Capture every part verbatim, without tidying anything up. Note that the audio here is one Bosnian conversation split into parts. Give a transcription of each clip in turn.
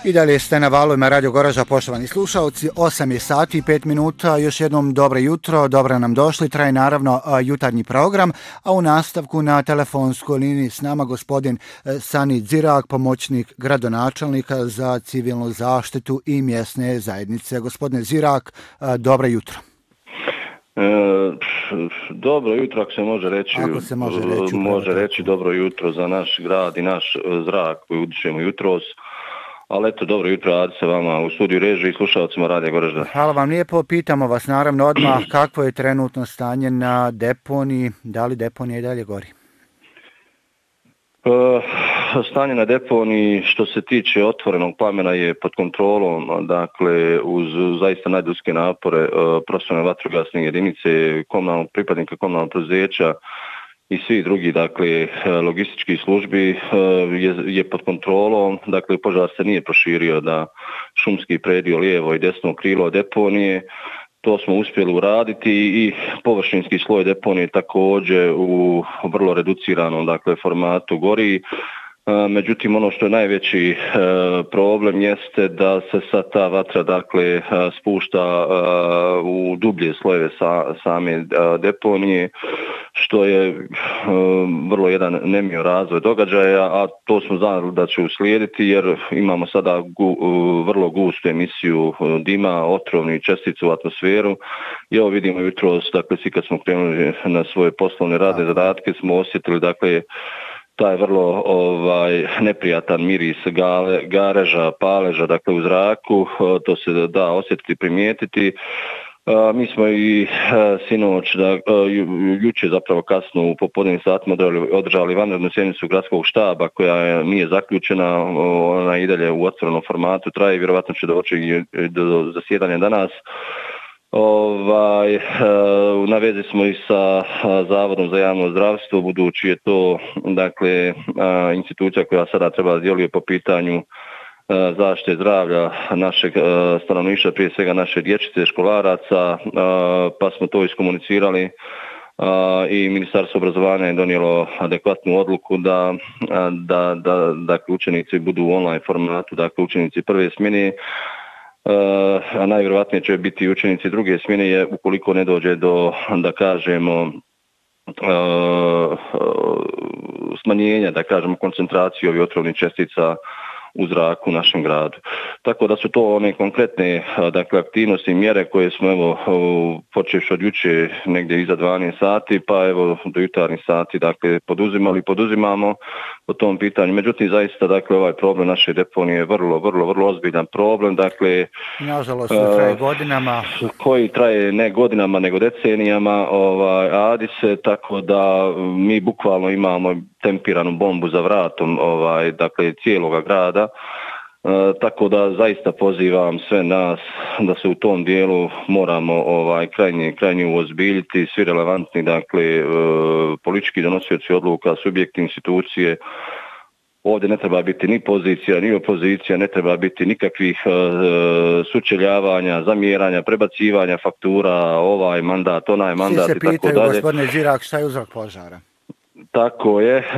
I dalje ste na valovima Radio Goraža, poštovani slušalci, osam je sati i pet minuta, još jednom dobro jutro, dobro nam došli, traje naravno jutarnji program, a u nastavku na telefonskoj liniji s nama gospodin Sani Dzirak, pomoćnik gradonačelnika za civilnu zaštitu i mjesne zajednice. Gospodine Dzirak, dobro jutro. E, dobro jutro, ako se može reći, ako se može reći, može reći dobro jutro za naš grad i naš zrak koji udišemo jutros. Ali eto, dobro jutro, radi se vama u studiju režiji i slušalcima Radija Goražda. Hvala vam lijepo, pitamo vas naravno odmah kakvo je trenutno stanje na deponiji, da li deponija i dalje gori? E, stanje na deponiji što se tiče otvorenog plamena je pod kontrolom, dakle uz zaista najduske napore e, profesionalne vatrogasne jedinice, komunalnog pripadnika komunalnog preduzeća i svi drugi, dakle, logistički službi je, je pod kontrolom, dakle, požar se nije proširio da šumski predio lijevo i desno krilo deponije, to smo uspjeli uraditi i površinski sloj deponije također u vrlo reduciranom, dakle, formatu gori. Međutim, ono što je najveći problem jeste da se sad ta vatra, dakle, spušta u dublje slojeve same deponije, što je vrlo jedan nemio razvoj događaja, a to smo znali da će uslijediti jer imamo sada gu, vrlo gustu emisiju dima, otrovnih čestica u atmosferu. I ovo vidimo jutros, dakle, svi kad smo krenuli na svoje poslovne radne zadatke smo osjetili, dakle, taj vrlo ovaj neprijatan miris gale, gareža, paleža, dakle u zraku, to se da osjetiti, primijetiti. Uh, mi smo i uh, sinoć, da, uh, ju, juče zapravo kasno u popodnevnim satima održali, održali vanrednu sjednicu gradskog štaba koja je, nije zaključena, ona i dalje u otvorenom formatu traje, vjerovatno će doći do, do zasjedanja danas. Ovaj, na vezi smo i sa Zavodom za javno zdravstvo, budući je to, dakle, institucija koja sada treba djeluje po pitanju zaštite zdravlja našeg stanovništva, prije svega naše dječice, školaraca, pa smo to iskomunicirali i Ministarstvo obrazovanja je donijelo adekvatnu odluku da, da, da, dakle, učenici budu u online formatu, dakle, učenici prve smjene, a najvjerovatnije će biti učenici druge smjene je ukoliko ne dođe do, da kažemo, smanjenja, da kažemo, koncentracije ovih otrovnih čestica u zraku u našem gradu. Tako da su to one konkretne, dakle, aktivnosti i mjere koje smo, evo, počeš od juče negdje iza dvanaest sati, pa evo do jutarnjih sati, dakle, poduzimali, poduzimamo po tom pitanju. Međutim, zaista, dakle, ovaj problem naše deponije je vrlo, vrlo, vrlo ozbiljan problem, dakle, nažalost, traje godinama, koji traje ne godinama, nego decenijama, ovaj, radi se, tako da mi bukvalno imamo tempiranu bombu za vratom, ovaj, dakle, cijeloga grada. E, tako da zaista pozivam sve nas da se u tom dijelu moramo ovaj krajnje krajnje uozbiljiti, svi relevantni, dakle, e, politički donosioci odluka, subjekti, institucije. Ovdje ne treba biti ni pozicija, ni opozicija, ne treba biti nikakvih e, sučeljavanja, zamjeranja, prebacivanja faktura, ovaj mandat, onaj mandat i tako dalje. Svi se pitaju, gospodine Dzirak, šta je uzrok požara? Tako je, e,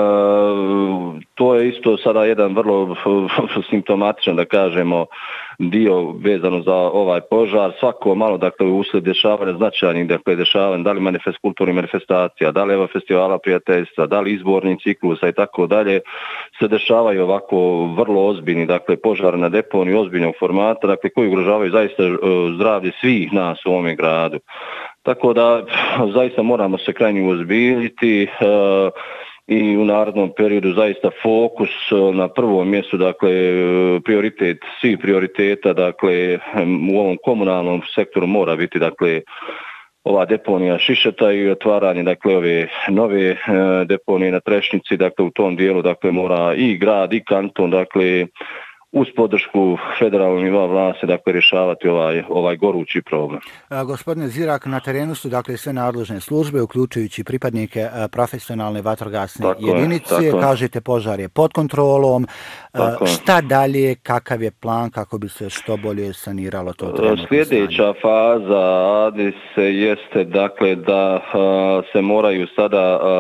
to je isto sada jedan vrlo simptomatičan, da kažemo, dio vezano za ovaj požar. Svako malo, dakle, uslijed dešavanja značajnih, dakle, dešavanja, da li manifest, kulturnih manifestacija, da li evo festivala prijateljstva, da li izbornih ciklusa i tako dalje, se dešavaju ovako vrlo ozbiljni, dakle, požar na deponiji ozbiljnog formata, dakle, koji ugrožavaju zaista zdravlje svih nas u ovome gradu. Tako da zaista moramo se krajnje uozbiljiti e, i u narednom periodu zaista fokus na prvom mjestu, dakle, prioritet, svi prioriteta, dakle, u ovom komunalnom sektoru mora biti, dakle, ova deponija Šišeta i otvaranje, dakle, ove nove e, deponije na Trešnjici, dakle, u tom dijelu, dakle, mora i grad i kanton, dakle, uz podršku federalnog nivoa vlasti, dakle, rješavati ovaj, ovaj gorući problem. A, gospodine Dzirak, na terenu su, dakle, sve nadležne službe, uključujući pripadnike a, profesionalne vatrogasne tako jedinice. Je, kažete, požar je pod kontrolom. A, šta dalje, kakav je plan kako bi se što bolje saniralo to trenutno Sljedeća stanje? Faza se jeste, dakle, da a, se moraju sada a,